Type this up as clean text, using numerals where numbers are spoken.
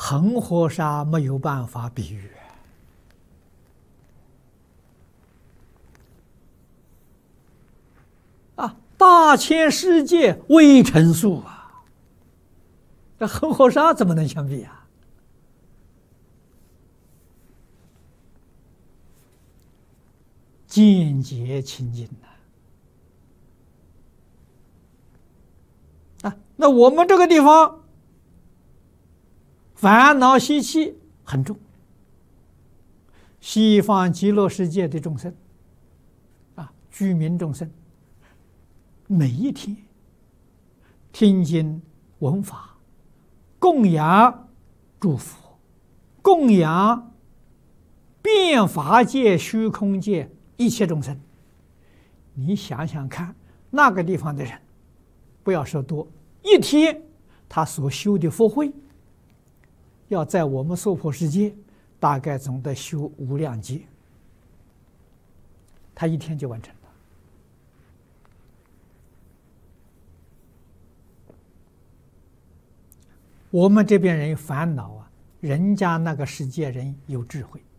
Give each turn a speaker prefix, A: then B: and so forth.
A: 恒河沙没有办法比喻啊！大千世界微尘数啊，这恒河沙怎么能相比啊？见解清净啊！那我们这个地方烦恼习气很重，西方极乐世界的众生啊，居民众生，每一天听经闻法，供养诸佛，供养遍法界、虚空界一切众生。你想想看，那个地方的人，不要说多，一天他所修的福慧，要在我们娑婆世界大概总得修无量劫，他一天就完成了。我们这边人烦恼啊，人家那个世界人有智慧，